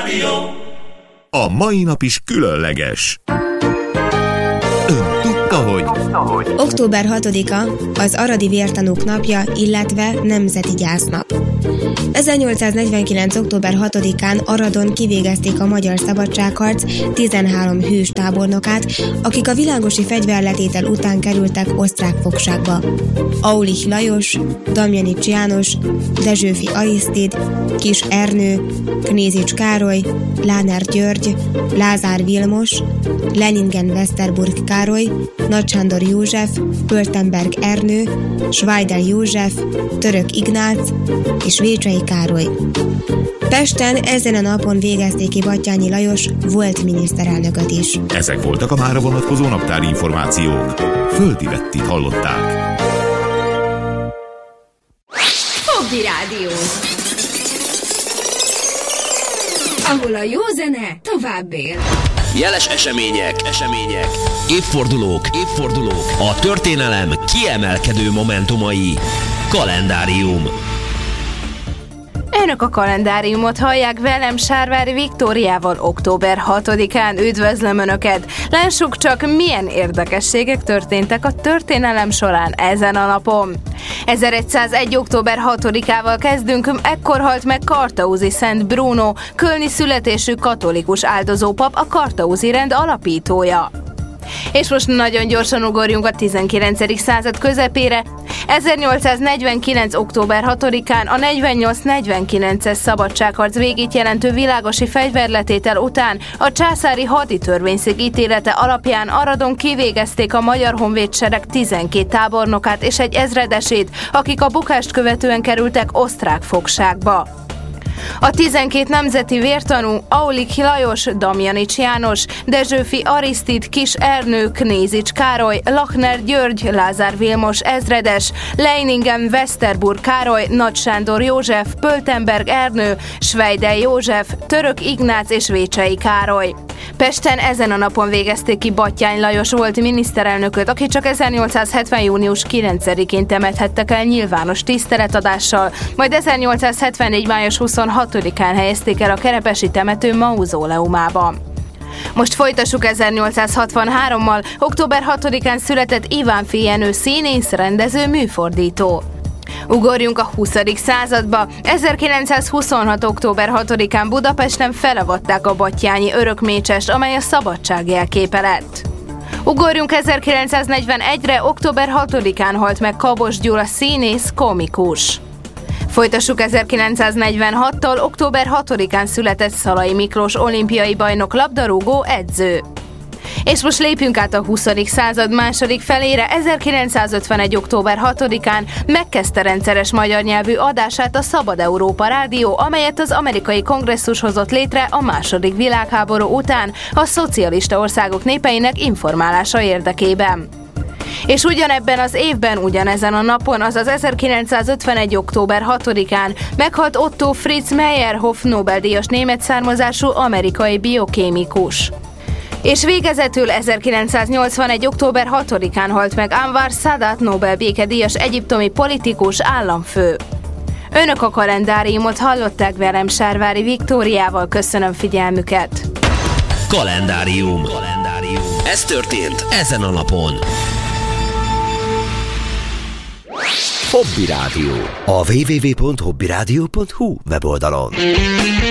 A mai nap is különleges. Ön tudta, hogy... Október 6-a az aradi vértanúk napja, illetve nemzeti gyásznap. 1849. október 6-án Aradon kivégezték a magyar szabadságharc 13 hős tábornokát, akik a világosi fegyverletétel után kerültek osztrák fogságba. Aulich Lajos, Damjanics János, Dezsőfi Arisztid, Kis Ernő, Knézics Károly, Láner György, Lázár Vilmos, Leiningen-Westerburg Károly, Nagy Sándor József, Pöltenberg Ernő, Schweidel József, Török Ignác és Vécsei Károly. Pesten ezen a napon végezték ki Batthyány Lajos volt miniszterelnököt is. Ezek voltak a mára vonatkozó naptári információk. Földi Bettit hallották. Hobby Rádió, ahol a jó zene tovább él. Jeles események, évfordulók, a történelem kiemelkedő momentumai. Kalendárium. Önök a kalendáriumot hallják velem, Sárvári Viktóriával október 6-án. Üdvözlöm Önöket! Lássuk csak, milyen érdekességek történtek a történelem során ezen a napon. 1101. október 6-ával kezdünk, ekkor halt meg Kartauzi Szent Bruno, kölni születésű katolikus áldozópap, a Kartauzi rend alapítója. És most nagyon gyorsan ugorjunk a 19. század közepére. 1849. október 6-án a 48-49-es szabadságharc végét jelentő világosi fegyverletétel után a császári haditörvényszék ítélete alapján Aradon kivégezték a magyar honvédsereg 12 tábornokát és egy ezredesét, akik a bukást követően kerültek osztrák fogságba. A 12 nemzeti vértanú Aulich Lajos, Damjanics János, Dezsőfi Arisztid, Kis Ernő, Knézics Károly, Lachner György, Lázár Vilmos ezredes, Leiningen-Westerburg Károly, Nagy Sándor József, Pöltenberg Ernő, Schweidel József, Török Ignác és Vécsei Károly. Pesten ezen a napon végezték ki Batthyány Lajos volt miniszterelnököt, aki csak 1870. június 9-én temethettek el nyilvános tiszteletadással, majd 1874. május 26-án helyezték el a kerepesi temető mauzóleumában. Most folytassuk 1863-mal, október 6-án született Ivánffy Jenő színész, rendező, műfordító. Ugorjunk a 20. századba. 1926. október 6-án Budapesten felavatták a batthyányi örökmécsest, amely a szabadság jelképe lett. Ugorjunk 1941-re, október 6-án halt meg Kabos Gyula színész, komikus. Folytassuk 1946-tal, október 6-án született Szalai Miklós olimpiai bajnok, labdarúgó, edző. És most lépjünk át a 20. század második felére. 1951. október 6-án megkezdte rendszeres magyar nyelvű adását a Szabad Európa Rádió, amelyet az amerikai kongresszus hozott létre a II. Világháború után a szocialista országok népeinek informálása érdekében. És ugyanebben az évben, ugyanezen a napon, azaz 1951. október 6-án meghalt Otto Fritz Meyerhoff Nobel-díjas német származású amerikai biokémikus. És végezetül 1981. október 6-án halt meg Anwar Sadat Nobel békedíjas egyiptomi politikus, államfő. Önök a kalendáriumot hallották velem, Sárvári Viktóriával. Köszönöm figyelmüket! Kalendárium. Ez történt ezen a napon. Hobby Rádió. A www.hobbyradio.hu weboldalon.